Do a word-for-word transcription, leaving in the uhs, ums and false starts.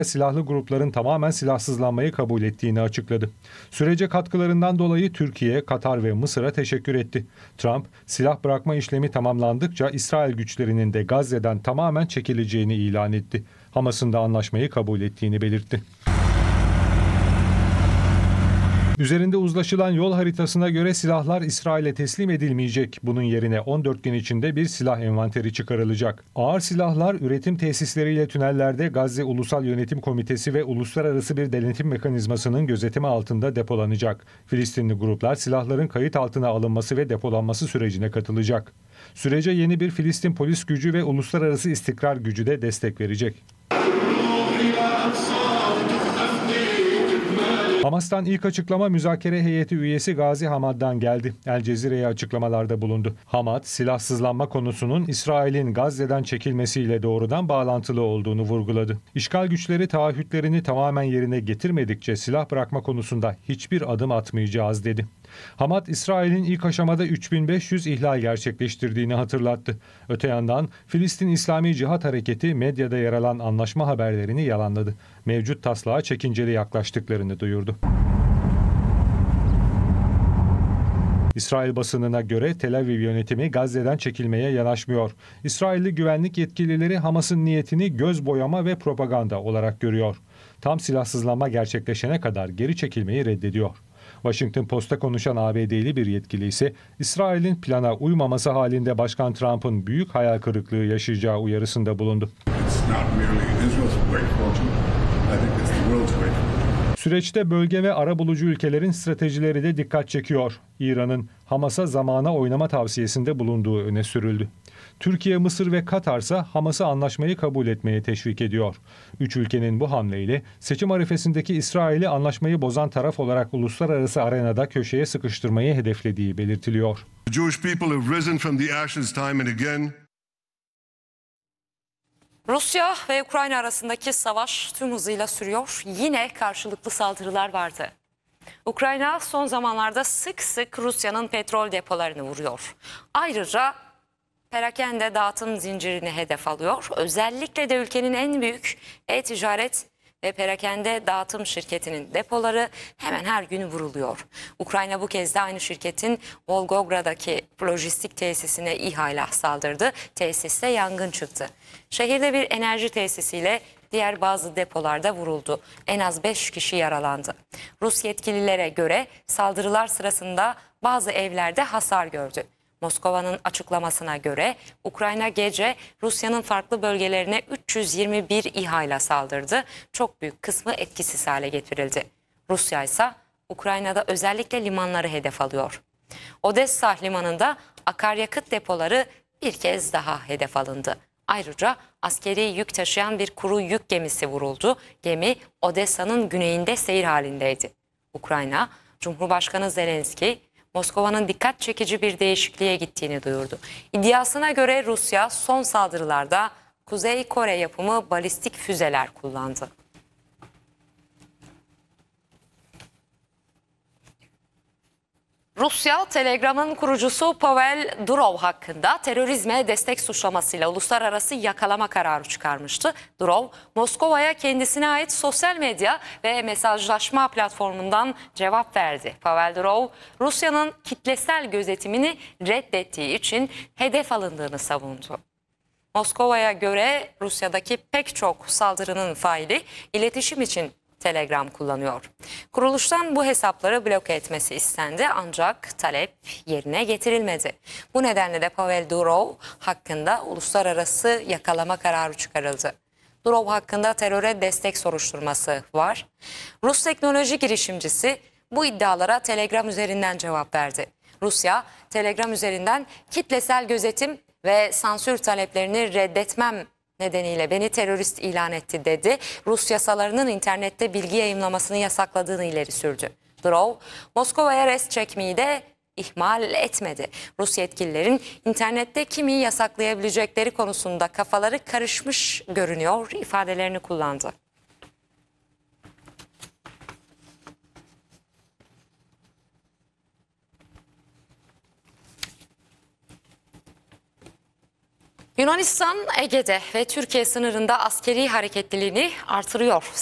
silahlı grupların tamamen silahsızlanmayı kabul ettiğini açıkladı. Sürece katkılarından dolayı Türkiye, Katar ve Mısır'a teşekkür etti. Trump, silah bırakma işlemi tamamlandıkça İsrail güçlerinin de Gazze'den tamamen çekileceğini ilan etti. Hamas'ın da anlaşmayı kabul ettiğini belirtti. Üzerinde uzlaşılan yol haritasına göre silahlar İsrail'e teslim edilmeyecek. Bunun yerine on dört gün içinde bir silah envanteri çıkarılacak. Ağır silahlar üretim tesisleriyle tünellerde Gazze Ulusal Yönetim Komitesi ve uluslararası bir denetim mekanizmasının gözetimi altında depolanacak. Filistinli gruplar silahların kayıt altına alınması ve depolanması sürecine katılacak. Sürece yeni bir Filistin polis gücü ve uluslararası istikrar gücü de destek verecek. Hamas'tan ilk açıklama müzakere heyeti üyesi Gazi Hamad'dan geldi. El Cezire'ye açıklamalarda bulundu. Hamad, silahsızlanma konusunun İsrail'in Gazze'den çekilmesiyle doğrudan bağlantılı olduğunu vurguladı. İşgal güçleri taahhütlerini tamamen yerine getirmedikçe silah bırakma konusunda hiçbir adım atmayacağız dedi. Hamad, İsrail'in ilk aşamada üç bin beş yüz ihlal gerçekleştirdiğini hatırlattı. Öte yandan Filistin İslami Cihat Hareketi medyada yer alan anlaşma haberlerini yalanladı. Mevcut taslağa çekinceli yaklaştıklarını duyurdu. İsrail basınına göre Tel Aviv yönetimi Gazze'den çekilmeye yanaşmıyor. İsrailli güvenlik yetkilileri Hamas'ın niyetini göz boyama ve propaganda olarak görüyor. Tam silahsızlanma gerçekleşene kadar geri çekilmeyi reddediyor. Washington Post'a konuşan A B D'li bir yetkili ise İsrail'in plana uymaması halinde Başkan Trump'ın büyük hayal kırıklığı yaşayacağı uyarısında bulundu. Süreçte bölge ve arabulucu ülkelerin stratejileri de dikkat çekiyor. İran'ın Hamas'a zamana oynama tavsiyesinde bulunduğu öne sürüldü. Türkiye, Mısır ve Katar ise Hamas'ı anlaşmayı kabul etmeye teşvik ediyor. Üç ülkenin bu hamleyle seçim arifesindeki İsrail'i anlaşmayı bozan taraf olarak uluslararası arenada köşeye sıkıştırmayı hedeflediği belirtiliyor. The Jewish people have risen from the ashes time and again. Rusya ve Ukrayna arasındaki savaş tüm hızıyla sürüyor. Yine karşılıklı saldırılar vardı. Ukrayna son zamanlarda sık sık Rusya'nın petrol depolarını vuruyor. Ayrıca perakende dağıtım zincirini hedef alıyor. Özellikle de ülkenin en büyük e-ticaret ve perakende dağıtım şirketinin depoları hemen her gün vuruluyor. Ukrayna bu kez de aynı şirketin Volgograd'daki lojistik tesisine İHA'yla saldırdı. Tesiste yangın çıktı. Şehirde bir enerji tesisiyle diğer bazı depolarda vuruldu. En az beş kişi yaralandı. Rus yetkililere göre saldırılar sırasında bazı evlerde hasar gördü. Moskova'nın açıklamasına göre Ukrayna gece Rusya'nın farklı bölgelerine üç yüz yirmi bir İHA ile saldırdı. Çok büyük kısmı etkisiz hale getirildi. Rusya ise Ukrayna'da özellikle limanları hedef alıyor. Odessa limanında akaryakıt depoları bir kez daha hedef alındı. Ayrıca askeri yük taşıyan bir kuru yük gemisi vuruldu. Gemi Odessa'nın güneyinde seyir halindeydi. Ukrayna, Cumhurbaşkanı Zelenski, Moskova'nın dikkat çekici bir değişikliğe gittiğini duyurdu. İddiasına göre Rusya son saldırılarda Kuzey Kore yapımı balistik füzeler kullandı. Rusya, Telegram'ın kurucusu Pavel Durov hakkında terörizme destek suçlamasıyla uluslararası yakalama kararı çıkarmıştı. Durov, Moskova'ya kendisine ait sosyal medya ve mesajlaşma platformundan cevap verdi. Pavel Durov, Rusya'nın kitlesel gözetimini reddettiği için hedef alındığını savundu. Moskova'ya göre Rusya'daki pek çok saldırının faili iletişim için Telegram kullanıyor. Kuruluştan bu hesapları bloke etmesi istendi ancak talep yerine getirilmedi. Bu nedenle de Pavel Durov hakkında uluslararası yakalama kararı çıkarıldı. Durov hakkında teröre destek soruşturması var. Rus teknoloji girişimcisi bu iddialara Telegram üzerinden cevap verdi. Rusya, Telegram üzerinden kitlesel gözetim ve sansür taleplerini reddetmem nedeniyle beni terörist ilan etti dedi. Rus yasalarının internette bilgi yayımlamasını yasakladığını ileri sürdü. Durov, Moskova'ya rest çekmeyi de ihmal etmedi. Rus yetkililerin internette kimi yasaklayabilecekleri konusunda kafaları karışmış görünüyor ifadelerini kullandı. Yunanistan Ege'de ve Türkiye sınırında askeri hareketliliğini artırıyor.